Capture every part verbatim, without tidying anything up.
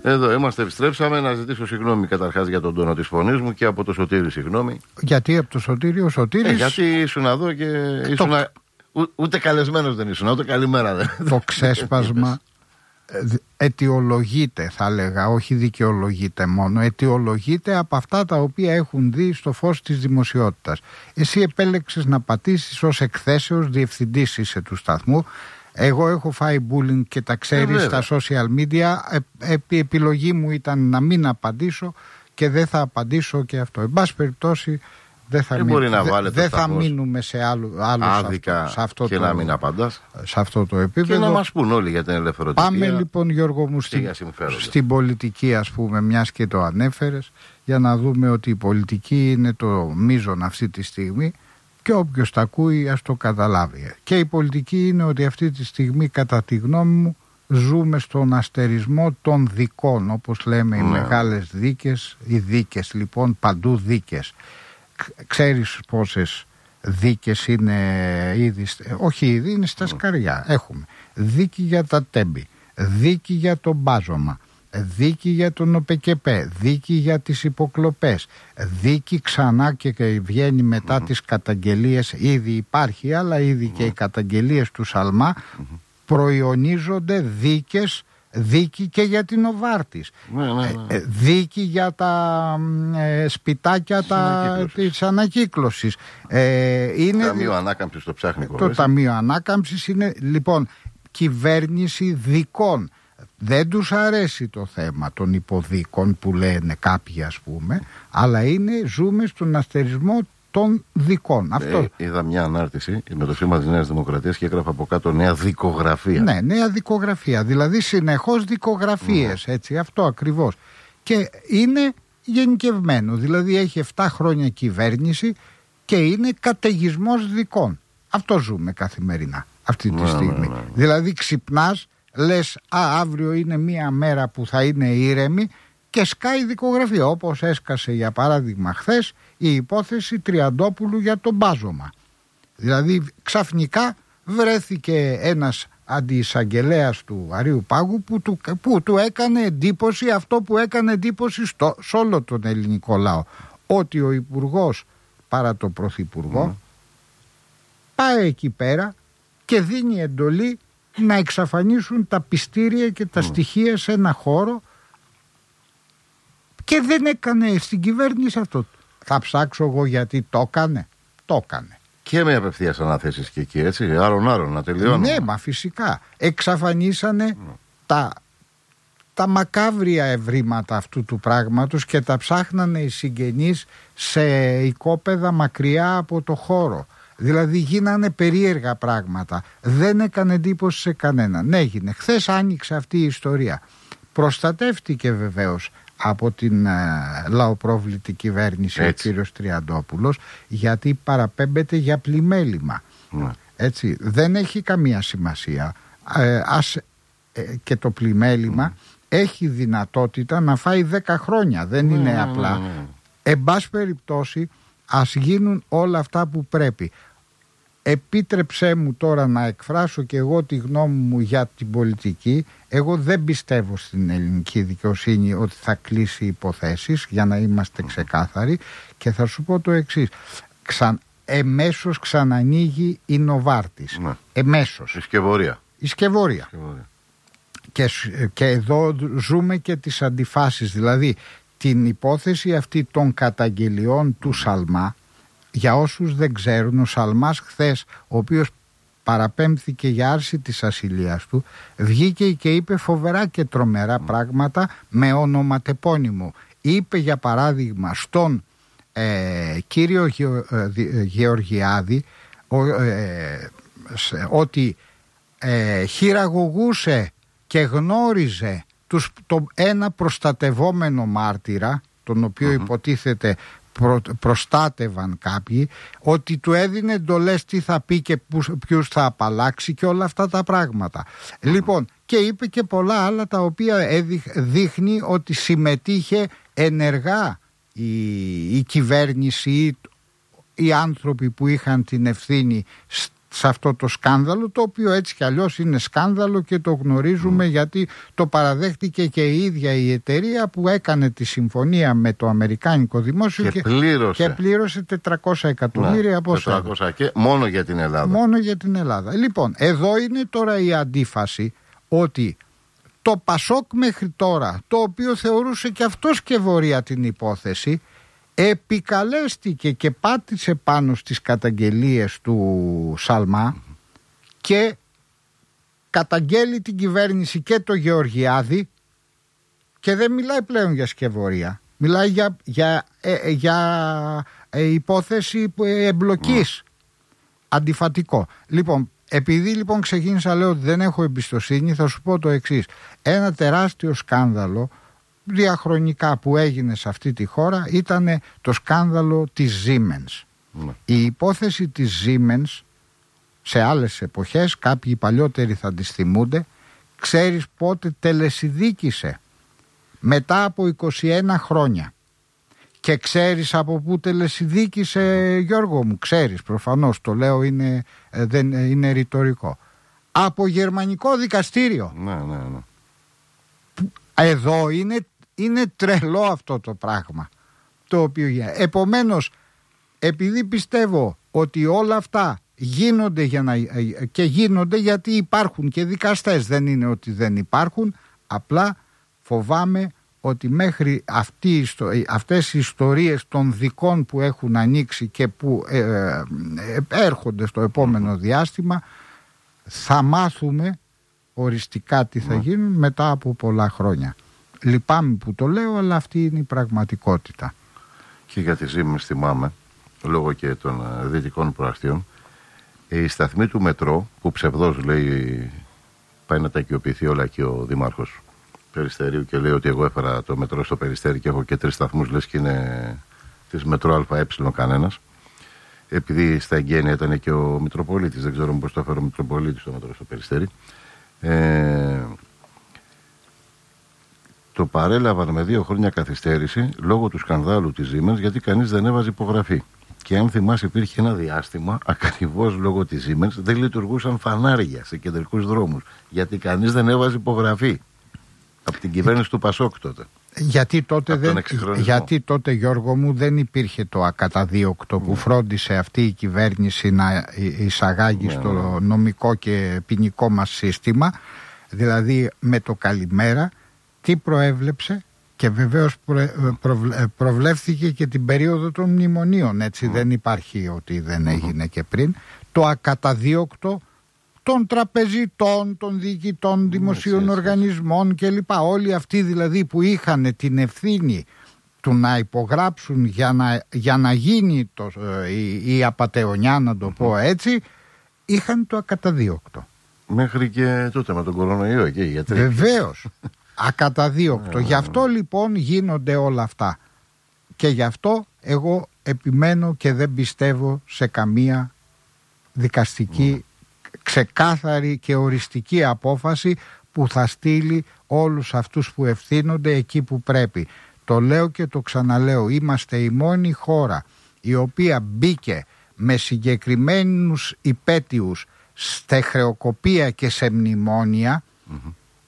Εδώ είμαστε, επιστρέψαμε. Να ζητήσω συγγνώμη καταρχάς για τον τόνο της φωνής μου και από το Σωτήρη συγγνώμη. Γιατί από το Σωτήρη, ο Σωτήρης... Ε, γιατί ήσουν εδώ και ήσουν... Το... Ού, ούτε καλεσμένος δεν ήσουν, ούτε καλημέρα δεν. Το ξέσπασμα αιτιολογείται, θα λέγα, όχι δικαιολογείται μόνο. Αιτιολογείται από αυτά τα οποία έχουν δει στο φως της δημοσιότητας. Εσύ επέλεξες να πατήσεις ως εκθέσεως, διευθυντής είσαι του σταθμού. Εγώ έχω φάει bullying και τα ξέρεις ε, στα social media. Ε, επί επιλογή μου ήταν να μην απαντήσω και δεν θα απαντήσω και αυτό. Εν πάση περιπτώσει δεν θα, μην, δε, δε θα μείνουμε σε άλλο, άλλο άδικα σε αυτό, και το, να μην απαντάς. Σε αυτό το επίπεδο. Και να μας πούν όλοι για την ελευθεροτυπία. Πάμε λοιπόν, Γιώργο μου, στην, στην πολιτική, ας πούμε, μιας και το ανέφερες, για να δούμε ότι η πολιτική είναι το μείζον αυτή τη στιγμή. Και όποιος τα ακούει ας το καταλάβει. Και η πολιτική είναι ότι αυτή τη στιγμή, κατά τη γνώμη μου, ζούμε στον αστερισμό των δικών, όπως λέμε, ναι. Οι μεγάλες δίκες, οι δίκες λοιπόν, παντού δίκες. Ξέρεις πόσες δίκες είναι ήδη, όχι ήδη, είναι στα σκαριά. Έχουμε δίκη για τα τέμπη, δίκη για το μπάζωμα, δίκη για τον ΟΠΕΚΕΠΕ, δίκη για τις υποκλοπές, δίκη ξανά και βγαίνει μετά mm-hmm. τις καταγγελίες, ήδη υπάρχει, αλλά ήδη mm-hmm. και οι καταγγελίες του Σαλμά mm-hmm. προϊονίζονται δίκες, δίκη και για την Οβάρτης, mm-hmm. ε, δίκη για τα ε, σπιτάκια τα, της ανακύκλωσης. Ε, είναι, Ταμείο Ανάκαμψης το ψάχνει. Το Ταμείο Ανάκαμψης είναι λοιπόν κυβέρνηση δικών. Δεν τους αρέσει το θέμα των υποδίκων που λένε κάποιοι, ας πούμε, αλλά είναι, ζούμε στον αστερισμό των δικών. Αυτό. Ε, είδα μια ανάρτηση με το σήμα της Νέας Δημοκρατίας και έγραφε από κάτω νέα δικογραφία. Ναι, νέα δικογραφία, δηλαδή συνεχώς δικογραφίες, ναι. Έτσι, αυτό ακριβώς. Και είναι γενικευμένο, δηλαδή έχει επτά χρόνια κυβέρνηση και είναι καταιγισμός δικών. Αυτό ζούμε καθημερινά αυτή τη ναι, στιγμή. Ναι, ναι, ναι. Δηλαδή ξυπνάς, λες, α, αύριο είναι μία μέρα που θα είναι ήρεμη και σκάει δικογραφία, όπως έσκασε για παράδειγμα χθες η υπόθεση Τριαντόπουλου για το μπάζωμα. Δηλαδή ξαφνικά βρέθηκε ένας αντιεισαγγελέας του Αρείου Πάγου που του, που του έκανε εντύπωση αυτό που έκανε εντύπωση στο, σε όλο τον ελληνικό λαό, ότι ο Υπουργός παρά το Πρωθυπουργό mm. πάει εκεί πέρα και δίνει εντολή να εξαφανίσουν τα πιστήρια και τα mm. στοιχεία σε ένα χώρο και δεν έκανε στην κυβέρνηση αυτό. Θα ψάξω εγώ γιατί το έκανε. Το έκανε. Και με απευθείας αναθέσεις και εκεί, έτσι, άρον-άρον να τελειώνουμε. Ναι, μα φυσικά. Εξαφανίσανε mm. τα, τα μακάβρια ευρήματα αυτού του πράγματος και τα ψάχνανε οι συγγενείς σε οικόπεδα μακριά από το χώρο. Δηλαδή γίνανε περίεργα πράγματα. Δεν έκανε εντύπωση σε κανέναν. Έγινε. Χθες άνοιξε αυτή η ιστορία. Προστατεύτηκε βεβαίως από την ε, λαοπρόβλητη κυβέρνηση έτσι. Ο κύριος Τριαντόπουλος, γιατί παραπέμπεται για πλημέλημα. Ναι. Έτσι. Δεν έχει καμία σημασία. Ε, ας, ε, και το πλημέλημα mm. έχει δυνατότητα να φάει δέκα χρόνια. Δεν mm. είναι απλά. Mm. Εν πάση περιπτώσει, ας γίνουν όλα αυτά που πρέπει. Επίτρεψέ μου τώρα να εκφράσω και εγώ τη γνώμη μου για την πολιτική. Εγώ δεν πιστεύω στην ελληνική δικαιοσύνη ότι θα κλείσει υποθέσεις, για να είμαστε ξεκάθαροι, και θα σου πω το εξής. Ξα... Εμέσως ξανανοίγει η Νοβάρτης. Ναι. Εμέσως. Η Σκευωρία. Η Σκευωρία. Και, και εδώ ζούμε και τις αντιφάσεις. Δηλαδή την υπόθεση αυτή των καταγγελιών του Σαλμά. Για όσους δεν ξέρουν, ο Σαλμάς χθες, ο οποίος παραπέμφθηκε για άρση της ασυλίας του, βγήκε και είπε φοβερά και τρομερά mm. πράγματα με ονοματεπώνυμο. Είπε για παράδειγμα στον ε, κύριο Γεω, ε, Γεωργιάδη ο, ε, σε, ότι ε, χειραγωγούσε και γνώριζε τους, το, ένα προστατευόμενο μάρτυρα, τον οποίο mm-hmm. υποτίθεται Προ, προστάτευαν κάποιοι, ότι του έδινε εντολές τι θα πει και ποιους θα απαλλάξει και όλα αυτά τα πράγματα. Mm. Λοιπόν, και είπε και πολλά άλλα τα οποία έδειχ, δείχνει ότι συμμετείχε ενεργά η, η κυβέρνηση ή οι άνθρωποι που είχαν την ευθύνη σε αυτό το σκάνδαλο, το οποίο έτσι κι αλλιώς είναι σκάνδαλο και το γνωρίζουμε, mm. γιατί το παραδέχτηκε και η ίδια η εταιρεία που έκανε τη συμφωνία με το αμερικάνικο δημόσιο και, και, πλήρωσε. και πλήρωσε τετρακόσια εκατομμύρια ναι, από τετρακόσια και μόνο για την Ελλάδα. Μόνο για την Ελλάδα. Λοιπόν, εδώ είναι τώρα η αντίφαση, ότι το Πασόκ μέχρι τώρα, το οποίο θεωρούσε και αυτός και βορεία την υπόθεση, επικαλέστηκε και πάτησε πάνω στις καταγγελίες του Σαλμά και καταγγέλει την κυβέρνηση και το Γεωργιάδη και δεν μιλάει πλέον για σκευωρία. Μιλάει για, για, ε, για ε, υπόθεση εμπλοκής. Mm. Αντιφατικό. Λοιπόν, επειδή λοιπόν ξεκίνησα λέω ότι δεν έχω εμπιστοσύνη, θα σου πω το εξής. Ένα τεράστιο σκάνδαλο διαχρονικά που έγινε σε αυτή τη χώρα ήταν το σκάνδαλο της Siemens. Mm. Η υπόθεση της Siemens σε άλλες εποχές, κάποιοι παλιότεροι θα τις θυμούνται, ξέρεις πότε τελεσιδίκησε? Μετά από είκοσι ένα χρόνια. Και ξέρεις από πού τελεσιδίκησε, Γιώργο μου? Ξέρεις, προφανώς, το λέω, είναι, δεν, είναι ρητορικό. Από γερμανικό δικαστήριο. Ναι, ναι, ναι. Εδώ είναι, είναι τρελό αυτό το πράγμα το οποίο γίνεται. Επομένως, επειδή πιστεύω ότι όλα αυτά γίνονται για να, και γίνονται γιατί υπάρχουν και δικαστές, δεν είναι ότι δεν υπάρχουν, απλά φοβάμαι ότι μέχρι αυτή, αυτές οι ιστορίες των δικών που έχουν ανοίξει και που ε, ε, έρχονται στο επόμενο διάστημα, θα μάθουμε οριστικά τι θα γίνουν μετά από πολλά χρόνια. Λυπάμαι που το λέω, αλλά αυτή είναι η πραγματικότητα. Και για τη Siemens θυμάμαι, λόγω και των δυτικών προαστίων, η σταθμή του μετρό που ψευδώς λέει πάει να τα οικειοποιηθεί όλα και ο δήμαρχος Περιστερίου και λέει ότι εγώ έφερα το μετρό στο Περιστέρι και έχω και τρεις σταθμούς, λες και είναι της μετρό ΑΕ κανένας, επειδή στα εγγένεια ήταν και ο Μητροπολίτης, δεν ξέρω πώς το έφερε ο Μητροπολίτης στο μετρό στο Περιστέρι. Ε, το παρέλαβαν με δύο χρόνια καθυστέρηση λόγω του σκανδάλου της Siemens, γιατί κανείς δεν έβαζε υπογραφή. Και αν θυμάσαι, υπήρχε ένα διάστημα, ακριβώς λόγω της Siemens, δεν λειτουργούσαν φανάρια σε κεντρικούς δρόμους, γιατί κανείς δεν έβαζε υπογραφή. Από την κυβέρνηση του Πασόκ τότε. Γιατί τότε, δεν, γιατί τότε, Γιώργο μου, δεν υπήρχε το ακαταδίωκτο που φρόντισε αυτή η κυβέρνηση να εισαγάγει ναι, στο ναι. νομικό και ποινικό μας σύστημα. Δηλαδή με το καλημέρα τι προέβλεψε, και βεβαίως προ, προ, προβλέφθηκε και την περίοδο των μνημονίων, έτσι, mm. δεν υπάρχει ότι δεν έγινε mm. και πριν, το ακαταδίωκτο των τραπεζιτών, των διοικητών δημοσίων έτσι, οργανισμών κλπ. Όλοι αυτοί δηλαδή που είχαν την ευθύνη του να υπογράψουν για να, για να γίνει το, η, η απατεωνιά, να το πω έτσι, είχαν το ακαταδίωκτο. Μέχρι και τότε με τον κορονοϊό εκεί, γιατροί. Βεβαίως, ακαταδίωκτο. Γι' αυτό λοιπόν γίνονται όλα αυτά. Και γι' αυτό εγώ επιμένω και δεν πιστεύω σε καμία δικαστική ξεκάθαρη και οριστική απόφαση που θα στείλει όλους αυτούς που ευθύνονται εκεί που πρέπει. Το λέω και το ξαναλέω, είμαστε η μόνη χώρα η οποία μπήκε με συγκεκριμένους υπέτειους στη χρεοκοπία και σε μνημόνια mm-hmm.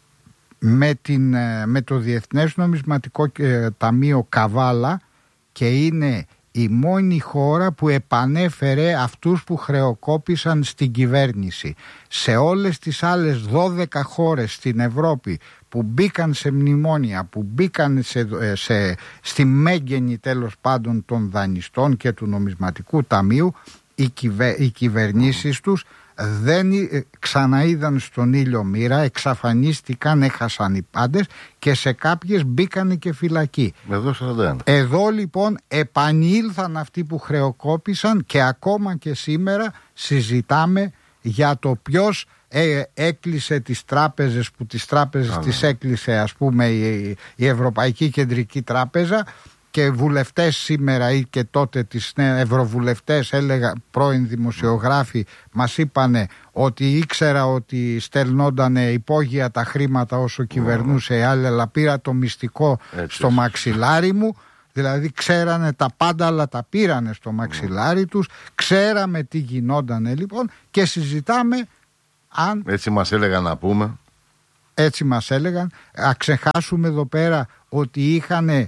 με, την, με το Διεθνές Νομισματικό Ταμείο Καβάλα, και είναι η μόνη χώρα που επανέφερε αυτούς που χρεοκόπησαν στην κυβέρνηση. Σε όλες τις άλλες δώδεκα χώρες στην Ευρώπη που μπήκαν σε μνημόνια, που μπήκαν σε, σε, στη μέγενη τέλος πάντων των δανειστών και του Νομισματικού Ταμείου, οι, κυβε, οι κυβερνήσεις τους δεν ξαναείδαν στον ήλιο μοίρα, εξαφανίστηκαν, έχασαν οι πάντες και σε κάποιες μπήκαν και φυλακή. Εδώ, Εδώ λοιπόν επανήλθαν αυτοί που χρεοκόπησαν και ακόμα και σήμερα συζητάμε για το ποιος ε, έκλεισε τις τράπεζες, που τις τράπεζες τις έκλεισε ας πούμε η, η Ευρωπαϊκή Κεντρική Τράπεζα, και βουλευτές σήμερα ή και τότε τις ευρωβουλευτές, έλεγα πρώην δημοσιογράφοι, μας είπανε ότι ήξερα ότι στέλνονταν υπόγεια τα χρήματα όσο κυβερνούσε η άλλη, αλλά πήρα το μυστικό έτσι στο μαξιλάρι μου. Δηλαδή ξέρανε τα πάντα, αλλά τα πήρανε στο μαξιλάρι τους. Ξέραμε τι γινότανε λοιπόν και συζητάμε αν... Έτσι μας έλεγαν να πούμε. Έτσι μας έλεγαν. Α ξεχάσουμε εδώ πέρα ότι είχαν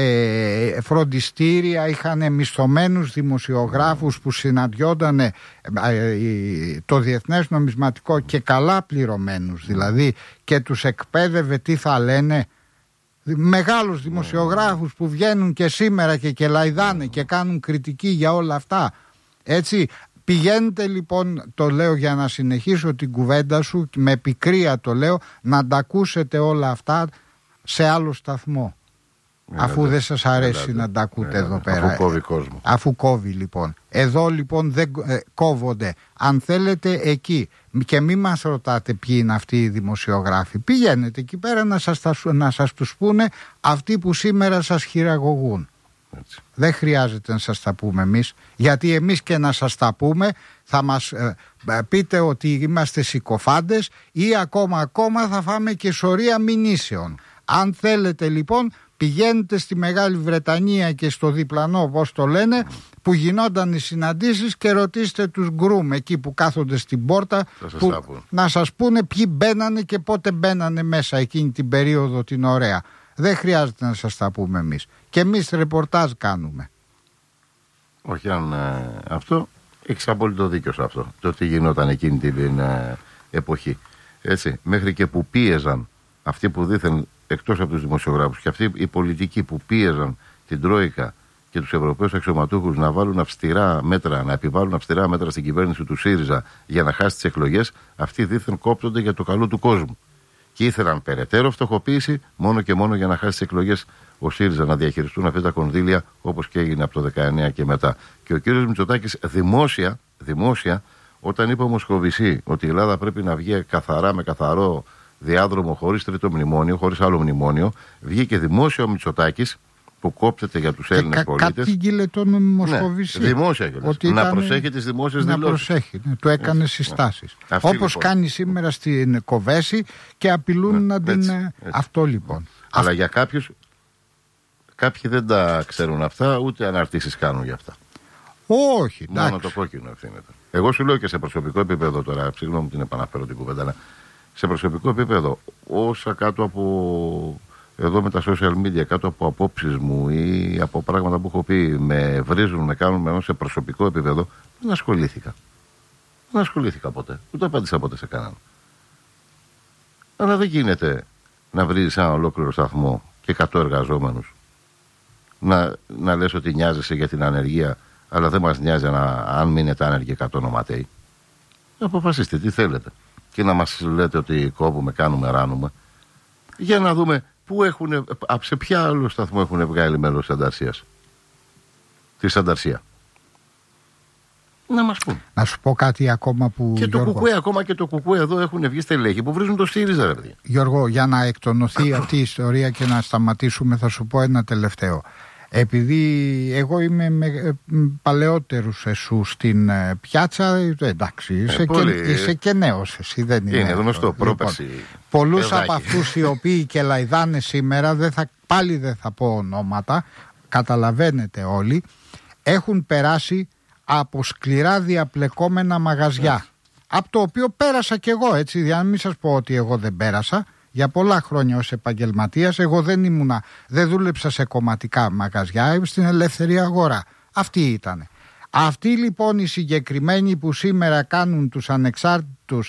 ε, φροντιστήρια, είχαν μισθωμένους δημοσιογράφους που συναντιόταν ε, ε, το Διεθνές Νομισματικό και καλά πληρωμένους, δηλαδή, και τους εκπαίδευε τι θα λένε. Μεγάλους δημοσιογράφους που βγαίνουν και σήμερα και κελαϊδάνε και κάνουν κριτική για όλα αυτά. Έτσι, πηγαίνετε λοιπόν, το λέω για να συνεχίσω την κουβέντα σου, με πικρία το λέω, να τα ακούσετε όλα αυτά σε άλλο σταθμό. Έλατε, αφού δεν σας αρέσει έλατε, να τα ακούτε έλατε, εδώ πέρα. Αφού κόβει κόσμο. Αφού κόβει λοιπόν. Εδώ λοιπόν δεν ε, κόβονται. Αν θέλετε εκεί, και μην μας ρωτάτε ποιοι είναι αυτοί οι δημοσιογράφοι, πηγαίνετε εκεί πέρα να σας, να σας τους πούνε αυτοί που σήμερα σας χειραγωγούν. Έτσι. Δεν χρειάζεται να σας τα πούμε εμείς, γιατί εμείς και να σας τα πούμε θα μας ε, πείτε ότι είμαστε συκοφάντες ή ακόμα ακόμα θα φάμε και σωρία μηνύσεων. Αν θέλετε λοιπόν, πηγαίνετε στη Μεγάλη Βρετανία και στο διπλανό, όπως το λένε, που γινόταν οι συναντήσεις, και ρωτήστε τους γκρουμ εκεί που κάθονται στην πόρτα, που, να σας πούνε ποιοι μπαίνανε και πότε μπαίνανε μέσα εκείνη την περίοδο την ωραία. Δεν χρειάζεται να σας τα πούμε εμείς. Και εμείς ρεπορτάζ κάνουμε. Όχι, αν ε, αυτό, έχεις απόλυτο δίκιο σε αυτό. Το τι γινόταν εκείνη την ε, εποχή. Έτσι, μέχρι και που πίεζαν αυτοί που δήθεν, εκτός από τους δημοσιογράφους, και αυτοί οι πολιτικοί που πίεζαν την Τρόικα και τους Ευρωπαίους αξιωματούχους να βάλουν αυστηρά μέτρα, να επιβάλλουν αυστηρά μέτρα στην κυβέρνηση του ΣΥΡΙΖΑ για να χάσει τις εκλογές, αυτοί δήθεν κόπτονται για το καλό του κόσμου. Και ήθελαν περαιτέρω φτωχοποίηση μόνο και μόνο για να χάσει τις εκλογές ο ΣΥΡΙΖΑ, να διαχειριστούν αυτά τα κονδύλια, όπως και έγινε από το δεκαεννιά και μετά. Και ο κύριος Μητσοτάκης δημόσια, δημόσια, όταν είπε ο Μοσχοβησί ότι η Ελλάδα πρέπει να βγει καθαρά, με καθαρό διάδρομο, χωρίς τρίτο μνημόνιο, χωρίς άλλο μνημόνιο, βγήκε δημόσια ο Μητσοτάκης, που κόπτεται για τους Έλληνες κα, πολίτες. Κάτι γίλε τον Μοσχοβησί. Ναι, δημόσια κιόλας. Να ήταν, προσέχει τις δημόσιες δηλώσεις. Να προσέχει, ναι, του έκανε έτσι, συστάσεις. Ναι. Όπως λοιπόν κάνει σήμερα στην Κοβέση και απειλούν ναι, να την... Έτσι, έτσι. Αυτό λοιπόν. Αλλά Α... για κάποιους, κάποιοι δεν τα ξέρουν αυτά, ούτε αναρτήσεις κάνουν για αυτά. Όχι, εντάξει. Μόνο το κόκκινο ευθύνεται. Εγώ σου λέω και σε προσωπικό επίπεδο τώρα, συγγνώμη την επαναφέρω την κουβέντα, αλλά σε προσωπικό επίπεδο, όσα κάτω από... εδώ με τα social media, κάτω από απόψεις μου ή από πράγματα που έχω πει, με βρίζουν, με κάνουν, ενώ σε προσωπικό επίπεδο, δεν ασχολήθηκα. Δεν ασχολήθηκα ποτέ. Ούτε απάντησα ποτέ σε κανέναν. Αλλά δεν γίνεται να βρίζεις ένα ολόκληρο σταθμό και εκατό εργαζόμενους. Να, να λες ότι νοιάζεσαι για την ανεργία, αλλά δεν μας νοιάζει να, αν μείνετε άνεργοι εκατό νοματέοι. Αποφασίστε τι θέλετε. Και να μας λέτε ότι κόβουμε, κάνουμε, ράνουμε. Για να δούμε. Πού έχουν, σε ποια άλλο σταθμό έχουν βγάλει μέλος της Ανταρσίας, της Ανταρσία. Να μας πούν. Να σου πω κάτι ακόμα που... Και Γιώργο, το κουκουέ, ακόμα και το κουκουέ εδώ έχουν βγει στελέχη που βρίζουν το ΣΥΡΙΖΑ, ρε παιδιά. Γιώργο, για να εκτονωθεί αυτή η ιστορία και να σταματήσουμε, θα σου πω ένα τελευταίο. Επειδή εγώ είμαι με παλαιότερους εσού στην πιάτσα, εντάξει, είσαι, ε, πολύ... και, είσαι και νέος εσύ, δεν είναι. Είναι γνωστό, πρόπαση. Λοιπόν, πολλούς από αυτούς οι οποίοι και λαϊδάνε σήμερα, δεν θα, πάλι δεν θα πω ονόματα, καταλαβαίνετε όλοι, έχουν περάσει από σκληρά διαπλεκόμενα μαγαζιά. Yeah. Από το οποίο πέρασα κι εγώ, έτσι, για να μην σας πω ότι εγώ δεν πέρασα. Για πολλά χρόνια ως επαγγελματίας, εγώ δεν ήμουνα, δεν δούλεψα σε κομματικά μαγαζιά, στην ελεύθερη αγορά. Αυτή ήταν. Αυτοί λοιπόν οι συγκεκριμένοι που σήμερα κάνουν τους ανεξάρτητους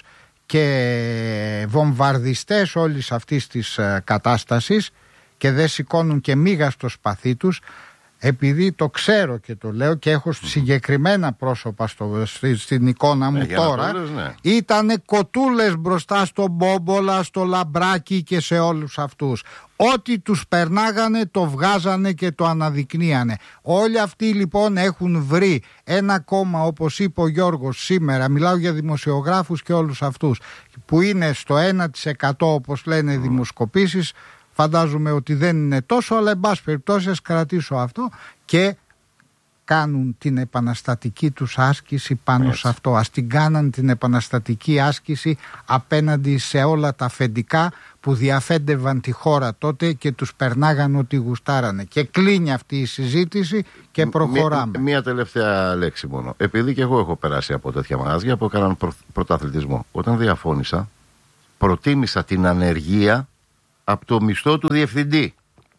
και βομβαρδιστές όλης αυτής της κατάστασης και δεν σηκώνουν και μίγα στο σπαθί τους, επειδή το ξέρω και το λέω και έχω συγκεκριμένα πρόσωπα στο, στη, στην εικόνα μου ε, τώρα, ναι. Ήτανε κοτούλες μπροστά στον Μπόμπολα, στο Λαμπράκι και σε όλους αυτούς. Ό,τι τους περνάγανε το βγάζανε και το αναδεικνύανε. Όλοι αυτοί λοιπόν έχουν βρει ένα κόμμα, όπως είπε ο Γιώργος σήμερα, μιλάω για δημοσιογράφους και όλους αυτούς, που είναι στο ένα τοις εκατό όπως λένε οι δημοσκοπήσεις. Φαντάζομαι ότι δεν είναι τόσο, αλλά εν πάση περιπτώσει ας κρατήσω αυτό, και κάνουν την επαναστατική τους άσκηση πάνω Έτσι. σε αυτό. Ας την κάναν την επαναστατική άσκηση απέναντι σε όλα τα αφεντικά που διαφέντευαν τη χώρα τότε και τους περνάγαν ό,τι γουστάρανε. Και κλείνει αυτή η συζήτηση και προχωράμε. Μία, μία τελευταία λέξη μόνο. Επειδή και εγώ έχω περάσει από τέτοια μαγαζιά που έκαναν πρω, πρωταθλητισμό. Όταν διαφώνησα, προτίμησα την ανεργία από το μισθό του διευθυντή.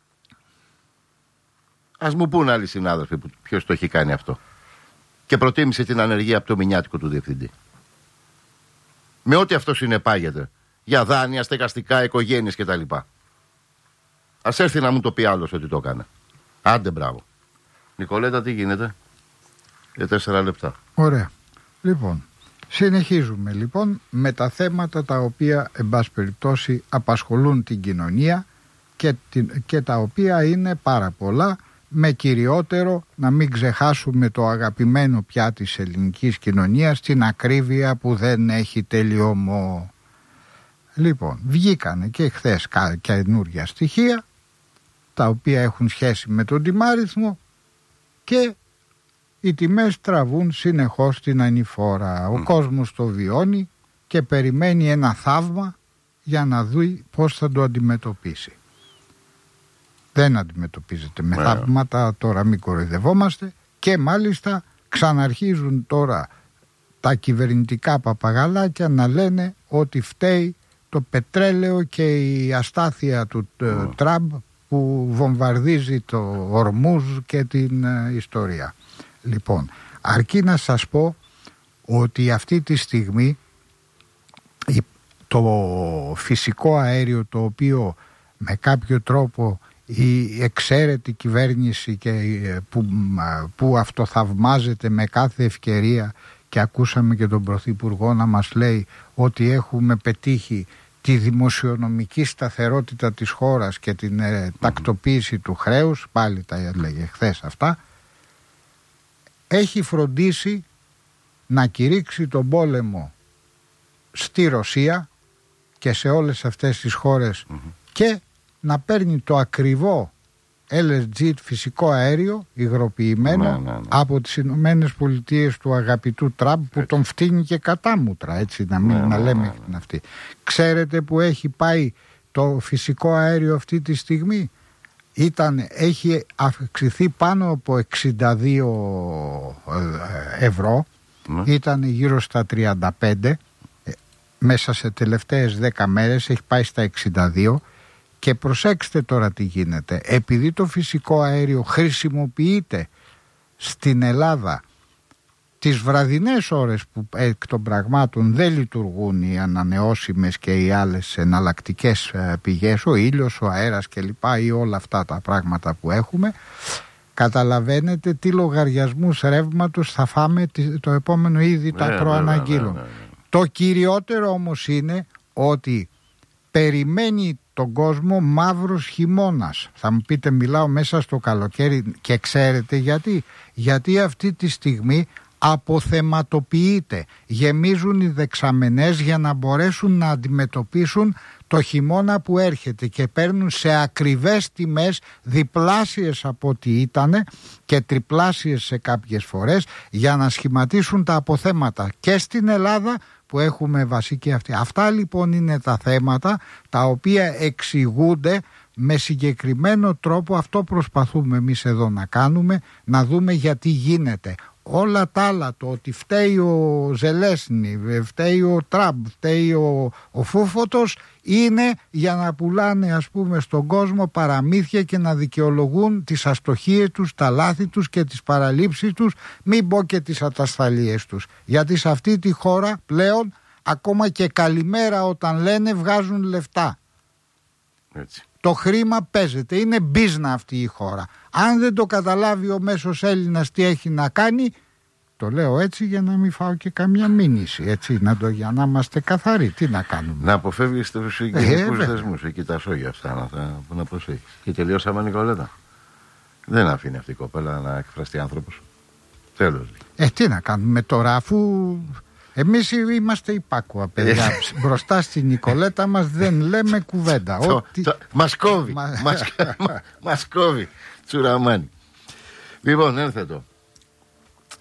Ας μου πούν άλλοι συνάδελφοι ποιος το έχει κάνει αυτό. Και προτίμησε την ανεργία από το μηνιάτικο του διευθυντή. Με ό,τι αυτό συνεπάγεται. Για δάνεια, στεγαστικά, οικογένειες κτλ. Ας έρθει να μου το πει άλλος ότι το έκανε. Άντε μπράβο. Νικολέτα, τι γίνεται? Για τέσσερα λεπτά. Ωραία. Λοιπόν, συνεχίζουμε λοιπόν με τα θέματα τα οποία εν πάση περιπτώσει απασχολούν την κοινωνία και, την, και τα οποία είναι πάρα πολλά, με κυριότερο να μην ξεχάσουμε το αγαπημένο πια της ελληνικής κοινωνίας, την ακρίβεια που δεν έχει τελειώμο. Λοιπόν, βγήκανε και χθες καινούργια στοιχεία τα οποία έχουν σχέση με τον τιμάριθμο και οι τιμές τραβούν συνεχώς την ανηφόρα. Ο mm. κόσμος το βιώνει και περιμένει ένα θαύμα για να δει πώς θα το αντιμετωπίσει. Δεν αντιμετωπίζεται με yeah. θαύματα, τώρα μην κοροϊδευόμαστε, και μάλιστα ξαναρχίζουν τώρα τα κυβερνητικά παπαγαλάκια να λένε ότι φταίει το πετρέλαιο και η αστάθεια του mm. Τραμπ που βομβαρδίζει το Ορμούζ και την uh, ιστορία. Λοιπόν, αρκεί να σας πω ότι αυτή τη στιγμή το φυσικό αέριο, το οποίο με κάποιο τρόπο η εξαίρετη κυβέρνηση και που, που αυτοθαυμάζεται με κάθε ευκαιρία, και ακούσαμε και τον Πρωθυπουργό να μας λέει ότι έχουμε πετύχει τη δημοσιονομική σταθερότητα της χώρας και την ε, τακτοποίηση του χρέους, πάλι τα έλεγε χθες αυτά, έχει φροντίσει να κηρύξει τον πόλεμο στη Ρωσία και σε όλες αυτές τις χώρες mm-hmm. και να παίρνει το ακριβό ελ ες τζι φυσικό αέριο υγροποιημένο ναι, ναι, ναι. από τις Ηνωμένες Πολιτείες του αγαπητού Τραμπ, που έτσι. Τον φτύνει και κατάμουτρα, έτσι να, μην, ναι, να λέμε ναι, ναι, ναι. αυτή. Ξέρετε που έχει πάει το φυσικό αέριο αυτή τη στιγμή? Ήταν, έχει αυξηθεί πάνω από εξήντα δύο ευρώ, ναι. ήταν γύρω στα τριάντα πέντε, μέσα σε τελευταίες δέκα μέρες έχει πάει στα εξήντα δύο. Και προσέξτε τώρα τι γίνεται. Επειδή το φυσικό αέριο χρησιμοποιείται στην Ελλάδα τις βραδινές ώρες που εκ των πραγμάτων δεν λειτουργούν οι ανανεώσιμες και οι άλλες εναλλακτικές πηγές, ο ήλιος, ο αέρας κλπ, ή όλα αυτά τα πράγματα που έχουμε, καταλαβαίνετε τι λογαριασμούς ρεύματος θα φάμε το επόμενο, ήδη τα ναι, προαναγγείλω. Ναι, ναι, ναι, ναι. Το κυριότερο όμως είναι ότι περιμένει τον κόσμο μαύρος χειμώνας. Θα μου πείτε, μιλάω μέσα στο καλοκαίρι, και ξέρετε γιατί? Γιατί αυτή τη στιγμή αποθεματοποιείται. Γεμίζουν οι δεξαμενές για να μπορέσουν να αντιμετωπίσουν το χειμώνα που έρχεται και παίρνουν σε ακριβές τιμές, διπλάσιες από ό,τι ήτανε και τριπλάσιες σε κάποιες φορές, για να σχηματίσουν τα αποθέματα και στην Ελλάδα που έχουμε βασική αυτή. Αυτά λοιπόν είναι τα θέματα τα οποία εξηγούνται με συγκεκριμένο τρόπο. Αυτό προσπαθούμε εμείς εδώ να κάνουμε, να δούμε γιατί γίνεται. Όλα τα άλλα, το ότι φταίει ο Ζελέσνη, φταίει ο Τραμπ, φταίει ο, ο Φούφωτος, είναι για να πουλάνε, ας πούμε, στον κόσμο παραμύθια και να δικαιολογούν τις αστοχίες τους, τα λάθη τους και τις παραλήψεις τους, μην πω και τις ατασφαλίες τους. Γιατί σε αυτή τη χώρα πλέον ακόμα και καλημέρα όταν λένε βγάζουν λεφτά. Έτσι. Το χρήμα παίζεται, είναι μπίζνα αυτή η χώρα. Αν δεν το καταλάβει ο μέσος Έλληνας τι έχει να κάνει, το λέω έτσι για να μην φάω και καμιά μήνυση, έτσι, να το, για να είμαστε καθαροί, τι να κάνουμε. Να αποφεύγεις τους συγγενικούς ε, δεσμούς, εκεί τα σόγια αυτά να, θα, να προσέχεις. Και τελειώσαμε, Νικολέτα. Δεν αφήνει αυτή η κοπέλα να εκφραστεί άνθρωπος. Τέλος. Ε, τι να κάνουμε τώρα, αφού εμείς είμαστε υπάκουα, παιδιά. Μπροστά στην Νικολέτα μας δεν λέμε κουβέντα. Το, Ό,τι... το, μας κόβει. Μας, μας κόβει. Τσουραμάνι. Λοιπόν, έρθε το.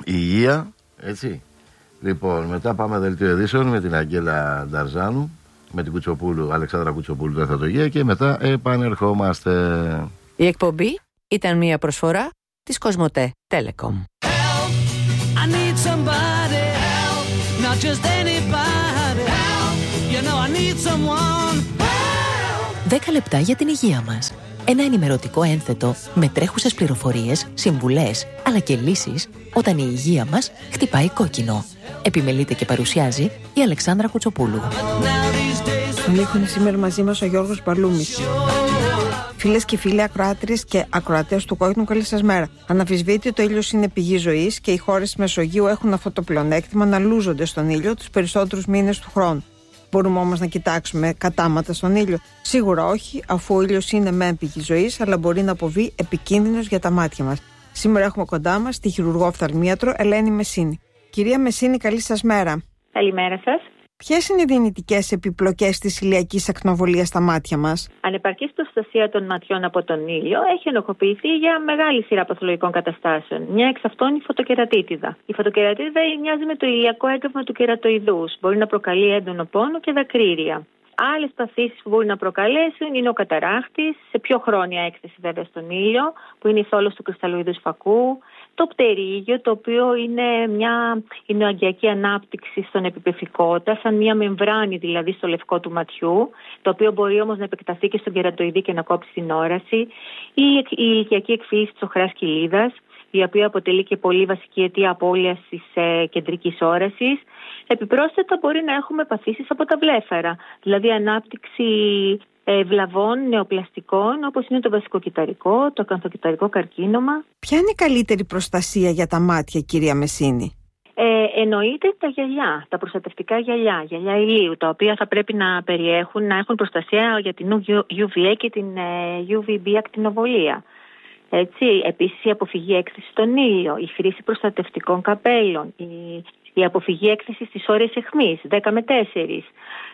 υγεία, έτσι. Λοιπόν, μετά πάμε δελτίο ειδήσεων με την Αγγέλα Νταρζάνου, με την Κουτσοπούλου, Αλεξάνδρα Κουτσοπούλου, δεν θα το γίνει, και μετά επανερχόμαστε. Η εκπομπή ήταν μια προσφορά της Κοσμοτέ Telecom. δέκα λεπτά για την υγεία μας. Ένα ενημερωτικό ένθετο με τρέχουσες πληροφορίες, συμβουλές, αλλά και λύσεις όταν η υγεία μας χτυπάει κόκκινο. Επιμελείται και παρουσιάζει η Αλεξάνδρα Κουτσοπούλου. Μήχουν σήμερα μαζί μας ο Γιώργος Μπαλούμης. Φίλες και φίλοι ακροάτριες και ακροατές του Κόκκινου, καλή σας μέρα. Αναμφισβήτητο, ο ήλιος είναι πηγή ζωής και οι χώρες της Μεσογείου έχουν αυτό το πλεονέκτημα να λούζονται στον ήλιο τους περισσότερους μήνες του χρόνου. Μπορούμε όμως να κοιτάξουμε κατάματα στον ήλιο? Σίγουρα όχι, αφού ο ήλιος είναι μεν πηγή ζωής, αλλά μπορεί να αποβεί επικίνδυνος για τα μάτια μας. Σήμερα έχουμε κοντά μας τη χειρουργό οφθαλμίατρο Ελένη Μεσίνη. Κυρία Μεσίνη, καλή σας μέρα. Καλημέρα σας. Ποιες είναι οι δυνητικές επιπλοκές της ηλιακής ακτινοβολίας στα μάτια μας? Ανεπαρκής προστασία των ματιών από τον ήλιο έχει ενοχοποιηθεί για μεγάλη σειρά παθολογικών καταστάσεων. Μια εξ αυτών η φωτοκερατίτιδα. Η φωτοκερατίτιδα μοιάζει με το ηλιακό έγκαυμα του κερατοειδούς. Μπορεί να προκαλεί έντονο πόνο και δακρύρια. Άλλες παθήσεις που μπορεί να προκαλέσουν είναι ο καταράχτης, σε πιο χρόνια έκθεση βέβαια στον ήλιο, που είναι η θόλωση του κρυσταλλοειδούς φακού, το πτερίγιο, το οποίο είναι μια ινωαγκιακή ανάπτυξη στον επιπεφικότα, σαν μια μεμβράνη δηλαδή στο λευκό του ματιού, το οποίο μπορεί όμως να επεκταθεί και στον κερατοειδή και να κόψει την όραση, ή η ηλικιακή εκφύλιση της οχράς κοιλίδας, η οποία αποτελεί και πολύ βασική αιτία απώλειας της ε, κεντρικής όρασης. Επιπρόσθετα μπορεί να έχουμε παθήσεις από τα βλέφαρα, δηλαδή ανάπτυξη ε, βλαβών νεοπλαστικών, όπως είναι το βασικοκυταρικό, το ακανθοκυταρικό καρκίνωμα. Ποια είναι η καλύτερη προστασία για τα μάτια, κυρία Μεσίνη? Ε, εννοείται τα γυαλιά, τα προστατευτικά γυαλιά, γυαλιά ηλίου, τα οποία θα πρέπει να περιέχουν, να έχουν προστασία για την γιου βι έι και την ε, γιου βι μπι ακτινοβολία. Έτσι, επίσης η αποφυγή έκθεση στον ήλιο, η χρήση προστατευτικών καπέλων, η, η αποφυγή έκθεση στις ώρες αιχμής, δέκα με τέσσερα,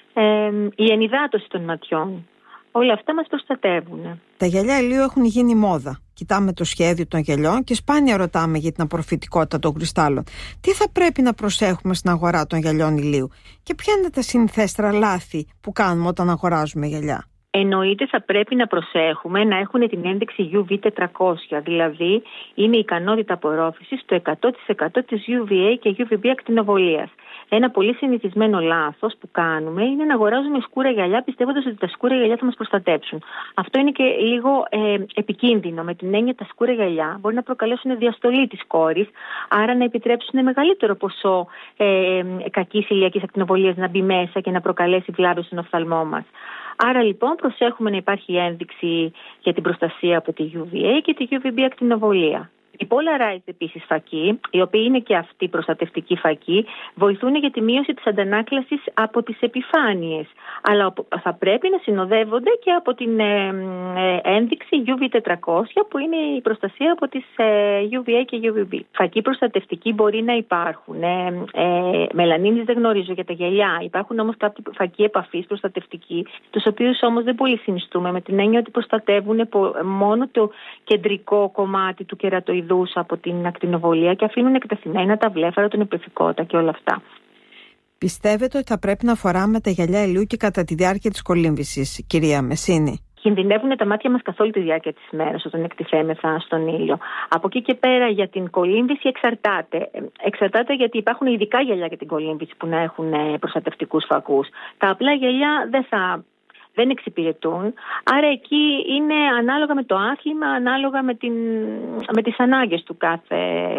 ε, η ενυδάτωση των ματιών. Όλα αυτά μας προστατεύουν. Τα γυαλιά ηλίου έχουν γίνει μόδα. Κοιτάμε το σχέδιο των γυαλιών και σπάνια ρωτάμε για την απορροφητικότητα των κρυστάλλων. Τι θα πρέπει να προσέχουμε στην αγορά των γυαλιών ηλίου και ποια είναι τα συνηθέστερα λάθη που κάνουμε όταν αγοράζουμε γυαλιά? Εννοείται θα πρέπει να προσέχουμε να έχουν την ένδειξη γιου βι τετρακόσια, δηλαδή είναι η ικανότητα απορρόφησης του εκατό τοις εκατό της γιου βι έι και γιου βι μπι ακτινοβολίας. Ένα πολύ συνηθισμένο λάθος που κάνουμε είναι να αγοράζουμε σκούρα γυαλιά πιστεύοντας ότι τα σκούρα γυαλιά θα μας προστατέψουν. Αυτό είναι και λίγο ε, επικίνδυνο, με την έννοια τα σκούρα γυαλιά μπορεί να προκαλέσουν διαστολή της κόρης, άρα να επιτρέψουν μεγαλύτερο ποσό ε, κακής ηλιακής ακτινοβολίας να μπει μέσα και να προκαλέσει βλάβες στον οφθαλμό μας. Άρα λοιπόν προσέχουμε να υπάρχει ένδειξη για την προστασία από τη γιου βι έι και τη γιου βι μπι ακτινοβολία. Οι polarized επίσης φακοί, οι οποίοι είναι και αυτοί προστατευτικοί φακοί, βοηθούν για τη μείωση της αντανάκλασης από τις επιφάνειες. Αλλά θα πρέπει να συνοδεύονται και από την ε, ε, ένδειξη γιου βι τετρακόσια, που είναι η προστασία από τις ε, γιου βι έι και γιου βι μπι. Φακοί προστατευτικοί μπορεί να υπάρχουν. Ε, ε, μελανίνης δεν γνωρίζω για τα γυαλιά. Υπάρχουν όμως κάποιοι φακοί επαφής προστατευτικοί, τους οποίους όμως δεν πολύ συνιστούμε, με την έννοια ότι προστατεύουν μόνο το κεντρικό κομμάτι του κερατοειδού από την ακτινοβολία και αφήνουν εκτεθειμένα τα βλέφαρα, τον επιφικότα και όλα αυτά. Πιστεύετε ότι θα πρέπει να φοράμε τα γυαλιά ηλίου και κατά τη διάρκεια της κολύμβησης, κυρία Μεσίνη? Κινδυνεύουν τα μάτια μας καθ' όλη τη διάρκεια της ημέρας όταν εκτιθέμεθα στον ήλιο. Από εκεί και πέρα για την κολύμβηση εξαρτάται. Εξαρτάται γιατί υπάρχουν ειδικά γυαλιά για την κολύμβηση που να έχουν προστατευτικούς φακούς. Τα απλά γυαλιά δεν θα... δεν εξυπηρετούν, άρα εκεί είναι ανάλογα με το άθλημα, ανάλογα με, την, με τις ανάγκες του κάθε,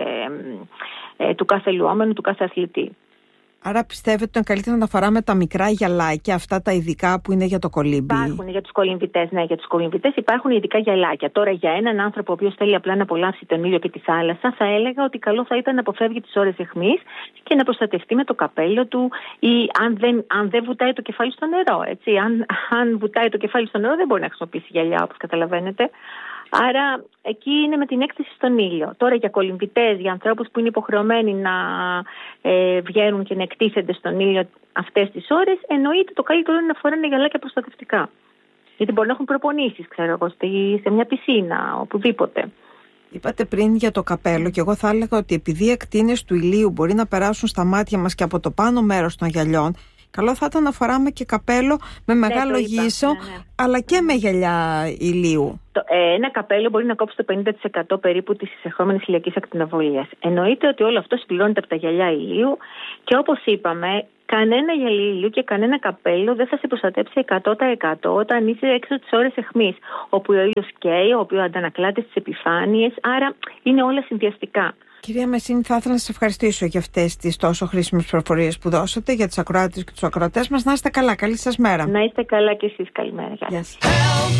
ε, του κάθε λουόμενου, του κάθε αθλητή. Άρα πιστεύετε ότι είναι καλύτερα να φοράμε τα μικρά γυαλάκια, αυτά τα ειδικά που είναι για το κολύμπι? Υπάρχουν για τους κολυμβητές, ναι, για τους κολυμβητές υπάρχουν ειδικά γυαλάκια. Τώρα για έναν άνθρωπο ο οποίος θέλει απλά να απολαύσει τον ήλιο και τη θάλασσα, θα έλεγα ότι καλό θα ήταν να αποφεύγει τις ώρες αιχμής και να προστατευτεί με το καπέλο του, ή αν δεν, αν δεν βουτάει το κεφάλι στο νερό. Έτσι. Αν, αν βουτάει το κεφάλι στο νερό δεν μπορεί να χρησιμοποιήσει γυαλιά, όπως καταλαβαίνετε. Άρα εκεί είναι με την έκθεση στον ήλιο. Τώρα για κολυμβητές, για ανθρώπους που είναι υποχρεωμένοι να ε, βγαίνουν και να εκτίθενται στον ήλιο αυτές τις ώρες, εννοείται το καλύτερο είναι να φοράνε γυαλάκια προστατευτικά. Γιατί μπορεί να έχουν προπονήσεις, ξέρω εγώ, σε μια πισίνα, οπουδήποτε. Είπατε πριν για το καπέλο και εγώ θα έλεγα ότι επειδή οι ακτίνες του ηλίου μπορεί να περάσουν στα μάτια μας και από το πάνω μέρος των γυαλιών, καλό θα ήταν να φοράμε και καπέλο με μεγάλο ναι, γύσο, ναι, ναι. αλλά και με γυαλιά ηλίου. Το, ε, ένα καπέλο μπορεί να κόψει το πενήντα τοις εκατό περίπου της εισερχόμενης ηλιακής ακτινοβολίας. Εννοείται ότι όλο αυτό συμπληρώνεται από τα γυαλιά ηλίου και όπως είπαμε, κανένα γυαλί ηλίου και κανένα καπέλο δεν θα σε προστατέψει εκατό τοις εκατό όταν είσαι έξω τις ώρες αιχμής, όπου ο ήλιος καίει, όπου αντανακλάται στις επιφάνειες, άρα είναι όλα συνδυαστικά. Κυρία Μεσίνη, θα ήθελα να σας ευχαριστήσω για αυτές τις τόσο χρήσιμες πληροφορίες που δώσατε για τις ακροάτες και τους ακροατές μας. Να είστε καλά, καλή σας μέρα. Να είστε καλά και εσείς, καλημέρα. Γεια σας.